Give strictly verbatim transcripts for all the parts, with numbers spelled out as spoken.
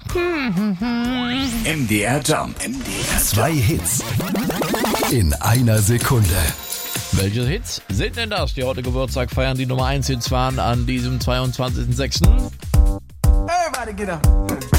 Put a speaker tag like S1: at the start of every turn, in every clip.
S1: M D R Jump. M D R Zwei Hits in einer Sekunde.
S2: Welche Hits sind denn das, die heute Geburtstag feiern, die Nummer eins Hits waren an diesem zweiundzwanzigsten sechsten
S3: Everybody get up.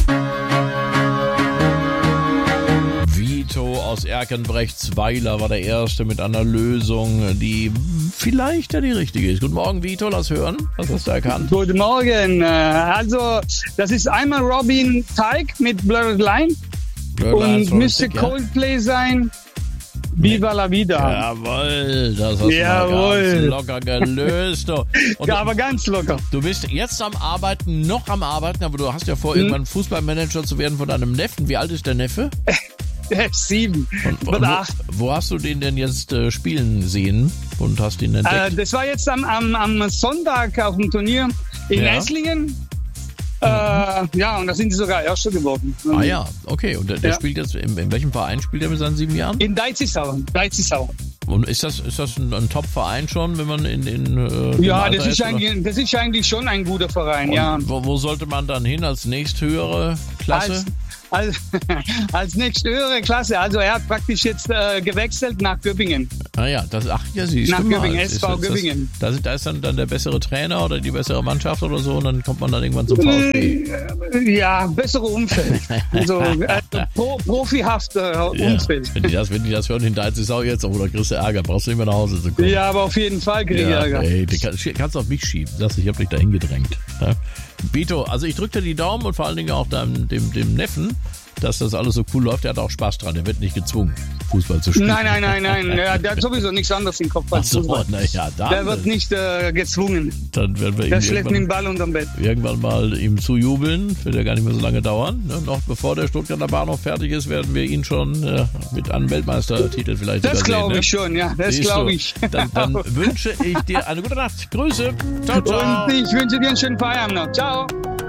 S2: Vito aus Erkenbrechtsweiler war der Erste mit einer Lösung, die vielleicht ja die richtige ist. Guten Morgen, Vito, lass hören. Was hast du erkannt?
S4: Guten Morgen. Also, das ist einmal Robin Thicke mit Blurred Line und müsste Coldplay ja? sein. Viva la Vida.
S2: Jawohl, das hast
S4: Jawohl.
S2: du mal ganz locker gelöst. Und
S4: ja, aber ganz locker.
S2: Du bist jetzt am Arbeiten, noch am Arbeiten, aber du hast ja vor, hm. irgendwann Fußballmanager zu werden von deinem Neffen. Wie alt ist der Neffe?
S4: Sieben.
S2: Und, und wo, wo hast du den denn jetzt äh, spielen sehen und hast ihn entdeckt?
S4: Äh, das war jetzt am, am, am Sonntag auf dem Turnier in
S2: ja.
S4: Esslingen. Äh, ja, und da sind sie sogar Erster geworden.
S2: Ah ja, okay. Und der, der
S4: ja.
S2: spielt jetzt, in, in welchem Verein spielt er mit seinen sieben Jahren?
S4: In Deizisau. Deizisau.
S2: Und ist das, ist das ein, ein Top-Verein schon, wenn man in, in äh,
S4: Ja, das ist, eigentlich, das ist eigentlich schon ein guter Verein,
S2: und
S4: ja.
S2: Wo, wo sollte man dann hin als nächsthöhere Klasse?
S4: Als, als, als nächsthöhere Klasse. Also er hat praktisch jetzt äh, gewechselt nach Göppingen.
S2: Ah ja, das, ach ja, siehst
S4: nach
S2: du mal.
S4: Göppingen, S V
S2: ist,
S4: Göppingen.
S2: Das, das, da ist dann, dann der bessere Trainer oder die bessere Mannschaft oder so und dann kommt man dann irgendwann zum VfB.
S4: Ja, bessere Umfeld. Also äh, pro, profihafter
S2: ja,
S4: Umfeld.
S2: Wenn die das, wenn die das hören, in Deizisau jetzt, oh, da kriegst du Ärger, brauchst du nicht mehr nach Hause zu kommen.
S4: Ja, aber auf jeden Fall krieg ich
S2: ja,
S4: Ärger.
S2: Ey, die kann, kannst du auf mich schieben. Sagst du, ich hab dich dahin gedrängt. Ja? Vito, also ich drück dir die Daumen und vor allen Dingen auch deinem, dem, dem Neffen, dass das alles so cool läuft. Der hat auch Spaß dran. Der wird nicht gezwungen, Fußball zu spielen.
S4: Nein, nein, nein, nein. Ja, der hat sowieso nichts anderes im Kopf als
S2: so,
S4: Fußball.
S2: Na ja, dann,
S4: der wird nicht äh, gezwungen.
S2: Dann werden wir
S4: der schläft mit dem Ball unterm Bett.
S2: Irgendwann mal ihm zujubeln. Wird ja gar nicht mehr so lange dauern. Ne? Noch bevor der Stuttgarter Bahnhof fertig ist, werden wir ihn schon äh, mit einem Weltmeistertitel vielleicht
S4: Das glaube
S2: ne?
S4: ich schon, ja. Das glaube ich.
S2: Dann, dann wünsche ich dir eine gute Nacht. Grüße. Ciao, ciao.
S4: Und ich wünsche dir einen schönen Feierabend noch. Ciao.